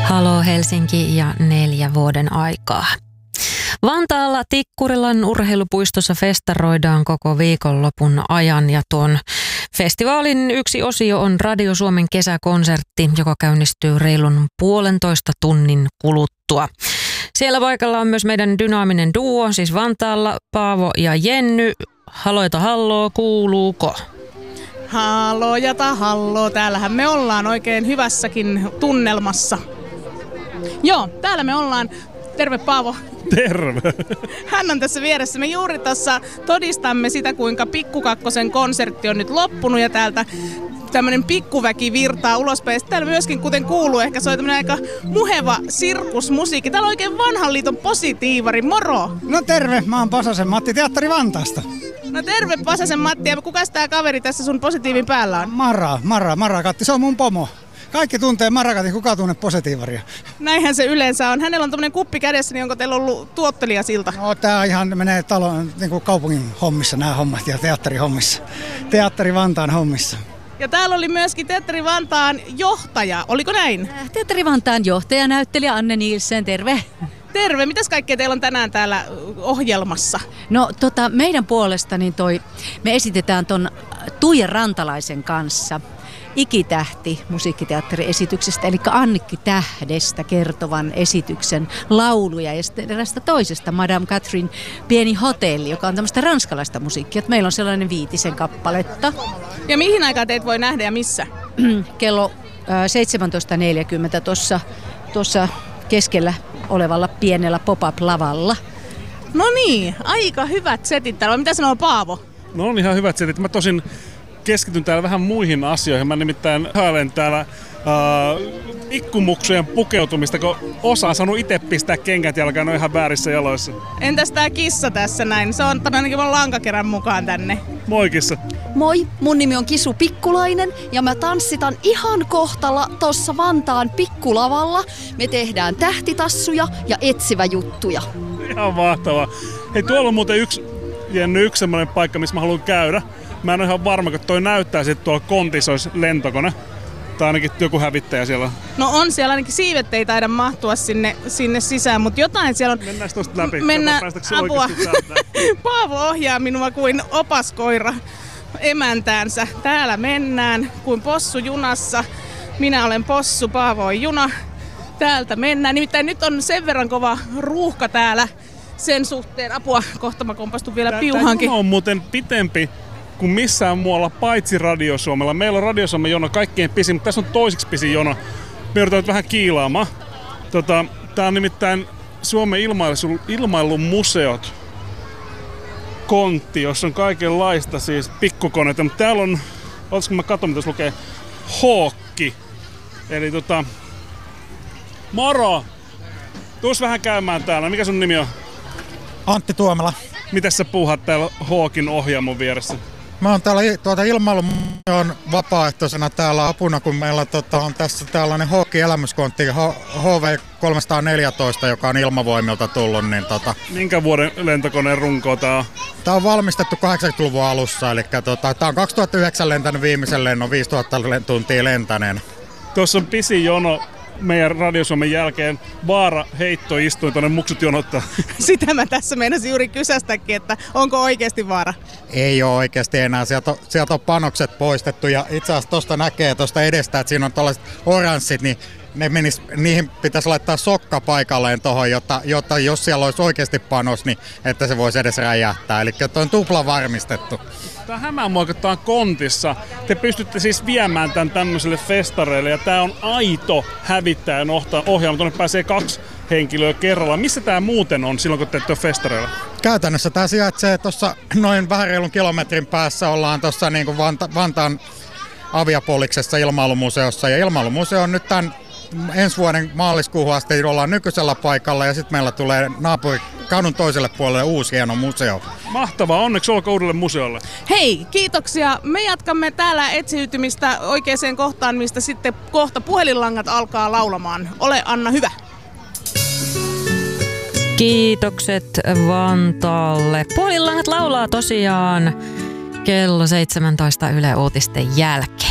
Halo Helsinki ja 4 vuoden aikaa. Vantaalla Tikkurilan urheilupuistossa festaroidaan koko viikonlopun ajan ja tuon festivaalin yksi osio on Radio Suomen kesäkonsertti, joka käynnistyy reilun 1,5 tunnin kuluttua. Siellä paikalla on myös meidän dynaaminen duo, siis Vantaalla Paavo ja Jenny. Haloita halloo, kuuluuko? Halojata halloo, täällähän me ollaan oikein hyvässäkin tunnelmassa. Joo, täällä me ollaan. Terve Paavo. Terve. Hän on tässä vieressä. Me juuri tuossa todistamme sitä, kuinka Pikku Kakkosen konsertti on nyt loppunut ja täältä tämmöinen pikkuväki virtaa ulospäin. Täällä myöskin, kuten kuuluu, ehkä se on tämmöinen aika muheva sirkusmusiikki. Täällä on oikein vanhan liiton positiivari. Moro! No terve, mä oon Pasasen Matti Teatteri Vantaasta. No terve Pasasen Matti. Ja kukas tää kaveri tässä sun positiivin päällä on? Marakatti, se on mun pomo. Kaikki tuntee Marakatin, kuka tunne positiivaria? Näinhän se yleensä on. Hänellä on tommonen kuppi kädessä, niin onko teillä ollut tuottelijasilta? No tää ihan menee talon, niin kuin kaupungin hommissa nämä hommat ja teatterihommissa. Teatteri Vantaan hommissa. Ja täällä oli myöskin Teatteri Vantaan johtaja, oliko näin? Teatteri Vantaan johtaja, näyttelijä Anne Nielsen, terve. Terve, mitäs kaikkea teillä on tänään täällä ohjelmassa? No meidän puolesta niin me esitetään ton Tuija Rantalaisen kanssa Ikitähti musiikkiteatteriesityksestä, eli Annikki Tähdestä kertovan esityksen lauluja ja sitten erästä toisesta Madame Catherine Pieni hotelli, joka on tämmöistä ranskalaista musiikkia. Meillä on sellainen 5 kappaletta. Ja mihin aikaan teitä voi nähdä ja missä? Kello 17.40 tuossa keskellä olevalla pienellä pop-up-lavalla. No niin, aika hyvät setit täällä. Mitä sanoo Paavo? No on ihan hyvät setit. Mä tosin keskityn täällä vähän muihin asioihin. Mä nimittäin ihailen täällä ikkumuksujen pukeutumista, kun osa on saanut itse pistää kengät jalkaan, ne on ihan väärissä jaloissa. Entäs tää kissa tässä näin? Se on ainakin mun lankakerän mukaan tänne. Moi kissa. Moi, mun nimi on Kisu Pikkulainen ja mä tanssitan ihan kohtalla tossa Vantaan pikkulavalla. Me tehdään tähtitassuja ja etsivä juttuja. Ihan mahtavaa. Hei, tuolla on muuten yksi semmoinen paikka, missä mä haluan käydä. Mä en ole ihan varma, kun toi näyttää, että tuolla kontissa olisi lentokone. Tai ainakin joku hävittäjä siellä. No on siellä, ainakin siivet ei taida mahtua sinne sisään, mutta jotain siellä on. Mennään tosta läpi. Mennään, apua. Paavo ohjaa minua kuin opaskoira emäntäänsä. Täällä mennään kuin possu junassa. Minä olen possu, Paavo on juna. Täältä mennään. Nimittäin nyt on sen verran kova ruuhka täällä sen suhteen. Apua, kohta mä kompastun vielä piuhankin. Tämä on muuten pitempi kuin missään muualla, paitsi Radio Suomella. Meillä on Radio Suomen jono kaikkein pisin, mutta tässä on toiseksi pisin jono. Me joudutaan nyt vähän kiilaamaan. Tää on nimittäin Suomen ilmailun museot kontti, jossa on kaikenlaista siis pikkukoneita. Mutta täällä on, olisiko mä katson, mitä tässä lukee, Hookki. Eli moro! Tuus vähän käymään täällä. Mikä sun nimi on? Antti Tuomela. Mitäs sä puuhat täällä Hookin ohjaamon vieressä? Mä oon täällä ilmailumuseon vapaaehtoisena täällä apuna, kun meillä on tässä tällainen Hookin elämyskontti HV314, joka on ilmavoimilta tullut. Niin Minkä vuoden lentokoneen runko tää on? Tää on valmistettu 80-luvun alussa, eli tää on 2009 lentänyt viimeisen lennon, 5000 tuntia lentäneen. Tuossa on pisin jono meidän Radio Suomen jälkeen. Vaara heitto istui tuonne muksut jonottaa. Sitä mä tässä meinasin juuri kysästäkin, että onko oikeasti vaara? Ei ole oikeasti enää. Sieltä on panokset poistettu ja itse asiassa tuosta näkee tuosta edestä, että siinä on tällaiset oranssit, niin niihin pitäisi laittaa sokka paikalleen tuohon, jotta jos siellä olisi oikeasti panos, niin että se voisi edes räjähtää. Eli on tupla varmistettu. Tää hämää mua, kun tää on kontissa. Te pystytte siis viemään tän tämmöiselle festareille ja tää on aito hävittäjän ohjelma. Tuonne pääsee 2 henkilöä kerralla. Missä tää muuten on silloin, kun te ette ole festareilla? Käytännössä tää sijaitsee tuossa noin vähän reilun kilometrin päässä. Ollaan tuossa niin kuin Vantaan Aviapoliksessa ilmailumuseossa. Ja ilmailumuseo on nyt tämän ensi vuoden maaliskuuhun asti ollaan nykyisellä paikalla ja sitten meillä tulee kadun toiselle puolelle uusi hieno museo. Mahtavaa, onneksi olkoon uudelle museolle. Hei, kiitoksia. Me jatkamme täällä etsiytymistä oikeaan kohtaan, mistä sitten kohta puhelinlangat alkaa laulamaan. Ole Anna hyvä. Kiitokset Vantaalle. Puhelinlangat laulaa tosiaan kello 17 Yle Uutisten jälkeen.